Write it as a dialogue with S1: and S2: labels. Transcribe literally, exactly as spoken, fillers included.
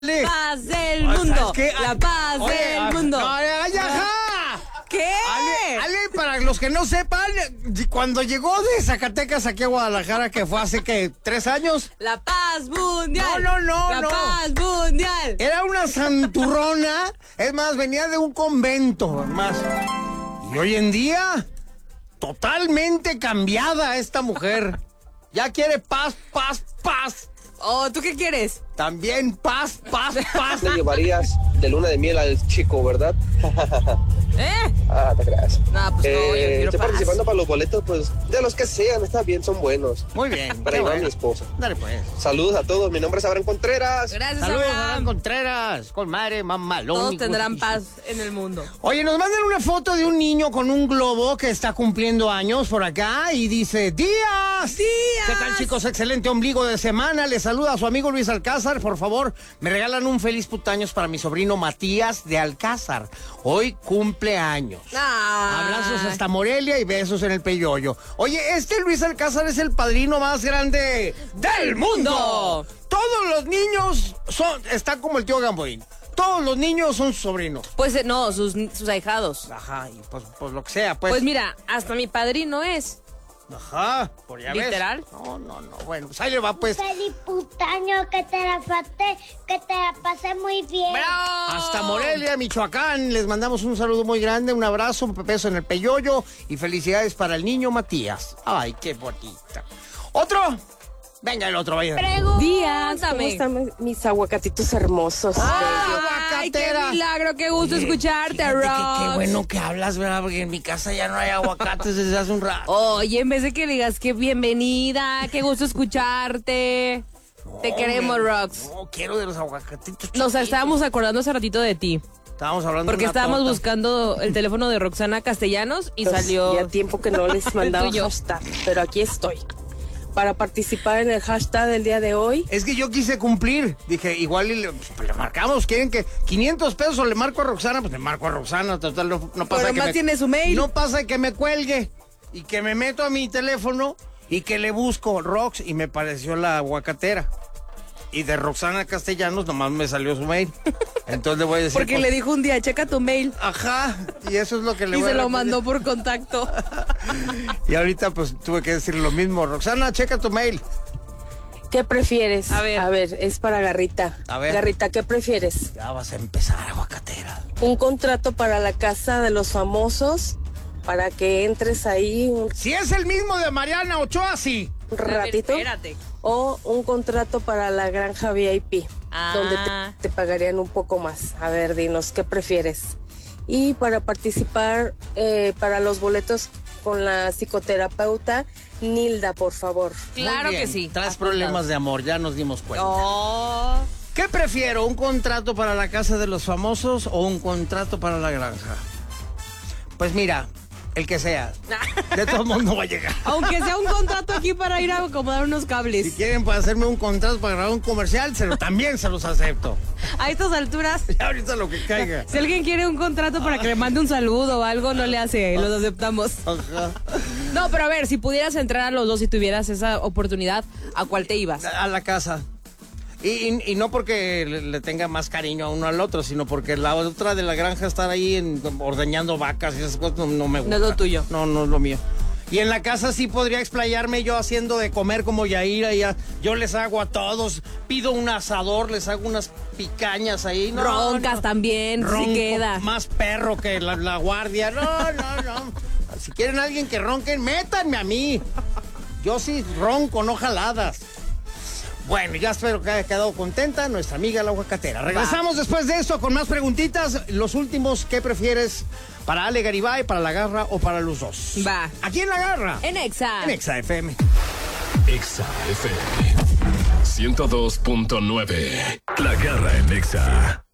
S1: Paz del
S2: O sea,
S1: mundo.
S2: es que-
S1: la paz
S2: Oye,
S1: del
S2: ah,
S1: mundo.
S2: no, ay, ajá.
S1: ¿Qué?
S2: Ale, Ale, para los que no sepan, cuando llegó de Zacatecas aquí a Guadalajara, que fue hace que tres años,
S1: La paz mundial.
S2: No, no, no,
S1: La
S2: no.
S1: paz mundial.
S2: era una santurrona. Es más, venía de un convento, más. Y hoy en día, totalmente cambiada esta mujer. Ya quiere paz, paz, paz.
S1: Oh, ¿tú qué quieres?
S2: También paz, paz, paz.
S3: Te llevarías de luna de miel al chico, ¿verdad?
S1: ¿Eh?
S3: Ah, te creas.
S1: No, pues no, yo
S3: Eh,
S1: quiero
S3: estoy
S1: paz.
S3: participando para los boletos, pues, de los que sean, está bien, son buenos.
S2: Muy bien.
S3: Para
S2: qué
S3: llevar a mi
S2: bueno.
S3: esposa.
S2: Dale pues.
S3: Saludos a todos, mi nombre es Abraham Contreras.
S1: Gracias,
S2: Saludos,
S1: Abraham.
S2: Abraham Contreras, con madre, mamalón.
S1: Todos
S2: hijo
S1: tendrán
S2: de-
S1: paz en el mundo.
S2: Oye, nos mandan una foto de un niño con un globo que está cumpliendo años por acá y dice, ¡Días!
S1: ¡Días!
S2: ¿Qué tal, chicos? Excelente ombligo de semana. Les saluda a su amigo Luis Alcázar. Por favor, me regalan un feliz putaños para mi sobrino Matías de Alcázar. Hoy cumple años.
S1: Ah.
S2: Abrazos hasta Morelia y besos en el peyoyo. Oye, este Luis Alcázar es el padrino más grande del mundo. Todos los niños son, están como el tío Gamboín. Todos los niños son sus sobrinos.
S1: Pues eh, no, sus, sus ahijados.
S2: Ajá, y pues, pues lo que sea, pues.
S1: Pues mira, hasta mi padrino es.
S2: Ajá, por ya ves.
S1: ¿Literal?
S2: No, no, no. Bueno, pues ahí le va, pues.
S4: Feliz putaño, que te la pasé, que te la pasé muy bien.
S1: ¡Bravo!
S2: Hasta Morelia, Michoacán. Les mandamos un saludo muy grande, un abrazo, un beso en el peyoyo y felicidades para el niño Matías. Ay, qué bonita. ¿Otro? Venga, el otro, vaya.
S1: Días,
S5: ¿Cómo están mis aguacatitos hermosos?
S1: Ay, qué
S2: aguacatera!
S1: milagro, qué gusto
S2: Oye,
S1: escucharte,
S2: fíjate que
S1: Rox.
S2: Qué bueno que hablas, ¿verdad? Porque en mi casa ya no hay aguacates desde hace un rato.
S1: Oye, en vez de que le digas que bienvenida, qué gusto escucharte. Te queremos,
S2: Hombre,
S1: Rox.
S2: No, quiero de los aguacatitos.
S1: Nos
S2: chiquitos.
S1: estábamos acordando hace ratito de ti.
S2: Estábamos hablando
S1: Porque
S2: de una
S1: estábamos
S2: torta.
S1: buscando el teléfono de Roxana Castellanos y
S5: Entonces,
S1: salió.
S5: Ya tiempo que no les mandaba
S1: tuyo.
S5: hashtag, pero aquí estoy. Para participar en el hashtag del día de hoy.
S2: Es que yo quise cumplir. Dije, igual y le, pues, le marcamos. ¿Quieren que quinientos pesos o le marco a Roxana? Pues le marco a Roxana. Total, no, no pasa
S1: Pero
S2: que
S1: más
S2: me,
S1: tiene su mail.
S2: No pasa que me cuelgue y que me meto a mi teléfono y que le busco Rox y me pareció la aguacatera. Y de Roxana Castellanos nomás me salió su mail. Entonces le voy a decir...
S1: Porque
S2: pues,
S1: le dijo un día, checa tu mail.
S2: Ajá, y eso es lo que le
S1: Y
S2: voy
S1: se
S2: a
S1: lo
S2: responder.
S1: mandó por contacto.
S2: Y ahorita pues tuve que decir lo mismo. Roxana, checa tu mail.
S5: ¿Qué prefieres?
S1: A ver.
S5: A ver, es para Garrita.
S2: A ver.
S5: Garrita, ¿qué prefieres?
S2: Ya vas a empezar, aguacatera.
S5: ¿Un contrato para la casa de los famosos? Para que entres ahí un
S2: Si es el mismo de Mariana Ochoa, sí.
S5: ratito.
S1: Espérate.
S5: O un contrato para la granja V I P,
S1: Ah.
S5: donde te, te pagarían un poco más. A ver, dinos, ¿qué prefieres? Y para participar eh, para los boletos con la psicoterapeuta Nilda, por favor.
S1: Claro
S2: Muy bien.
S1: que sí.
S2: Traes problemas de amor, ya nos dimos cuenta.
S1: Oh.
S2: ¿Qué prefiero, un contrato para la casa de los famosos o un contrato para la granja? Pues mira, el que sea. De todo mundo va a llegar.
S1: Aunque sea un contrato aquí para ir a acomodar unos
S2: Si
S1: cables.
S2: quieren para hacerme un contrato para grabar un comercial, se lo, también se los acepto.
S1: A estas alturas,
S2: Ya ahorita lo que caiga.
S1: si alguien quiere un contrato para que le mande un saludo o algo, no le hace, los aceptamos.
S2: Ajá.
S1: No, pero a ver, si pudieras entrar a los dos y tuvieras esa oportunidad, ¿a cuál te ibas?
S2: A la casa. Y, y- y no porque le, le tenga más cariño a uno al otro, sino porque la otra de la granja estar ahí en- ordeñando vacas y esas cosas no, no me gusta.
S1: No es lo tuyo.
S2: No, no es lo mío. Y en la casa sí podría explayarme yo haciendo de comer como Yaira. Ya, yo les hago a todos, pido un asador, les hago unas picañas ahí. No,
S1: Roncas
S2: no.
S1: también,
S2: Ronco,
S1: si queda.
S2: más perro que la, la guardia. No, no, no. Si quieren alguien que ronque, métanme a mí. Yo sí ronco, no jaladas. Bueno, ya espero que haya quedado contenta nuestra amiga la aguacatera. Regresamos después de esto con más preguntitas. Los últimos, ¿qué prefieres? ¿Para Ale Garibay, para La Garra o para los dos?
S1: Va.
S2: Aquí en La Garra.
S1: En Exa.
S2: En Exa F M.
S6: Exa F M ciento dos punto nueve. La Garra en Exa.